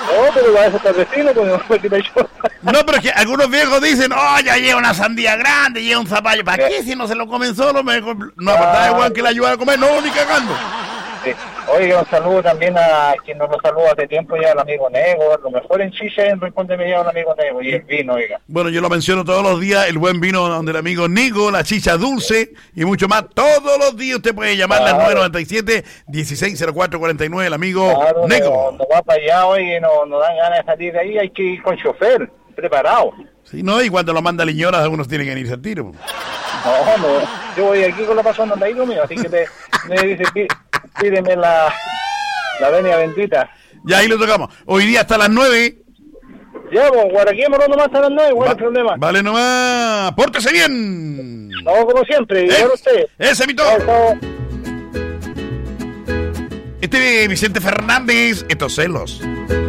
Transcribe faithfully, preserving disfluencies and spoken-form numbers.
No, pero para eso está el vecino, pues no me quita yo. No, pero es que algunos viejos dicen, oh, ya lleva una sandía grande, lleva un zapallo. ¿Para qué si no se lo comen solo? Me... No, apartaba de Juan que le ayudara a comer, no, ni cagando. Sí. Oye, un saludo también a quien nos lo saluda hace tiempo ya, el amigo Nego. Lo mejor en Chicha en Rincón de Mellado, el amigo Nego, y el vino, oiga. Bueno, yo lo menciono todos los días, el buen vino donde el amigo Nego, la chicha dulce y mucho más. Todos los días usted puede llamarle al nueve nueve siete, dieciséis cero cuatro cuarenta y nueve, el amigo Claro, Nego. No, no va para allá, oye, no, no dan ganas de salir de ahí, hay que ir con chofer, preparado. Sí, no, y cuando lo manda Liñoras, algunos tienen que irse al tiro. No, no, yo voy aquí con la persona de ahí conmigo, así que te, me dice, pí, pídeme la, la venia bendita. Ya ahí lo tocamos. Hoy día hasta las nueve. Ya, pues, guaraquémonos nomás hasta las nueve, ¿cuál es el problema? Vale nomás, pórtese bien. No, como siempre, Es, y ahora usted. Ese mito. Chao, chao. Este Vicente Fernández, estos celos.